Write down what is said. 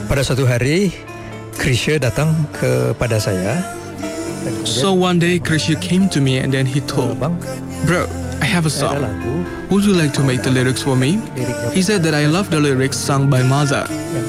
Pada suatu hari, Krisya datang kepada saya. So one day, Krisha came to me and then he told, Bang, "Bro, I have a saya ada song. lagu Would you like to make the lyrics for me?" He said that I love the lyrics sung by Maza.